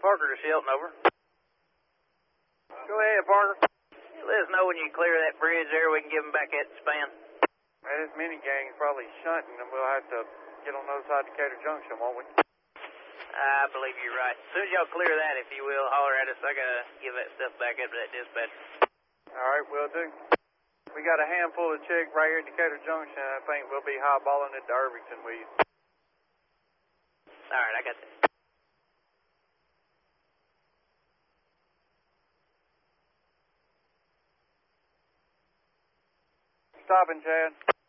Parker to Shelton, over. Go ahead, Parker. Let us know when you clear that bridge there. We can give them back that span. Man, this mini gang's probably shunting, and we'll have to get on the other side of Decatur Junction, won't we? I believe you're right. As soon as y'all clear that, if you will, holler at us. I gotta give that stuff back up to that dispatcher. All right, will do. We got a handful of chicks right here at Decatur Junction. I think we'll be highballing it to Irvington with you. All right, I got that. Stopping, Chad.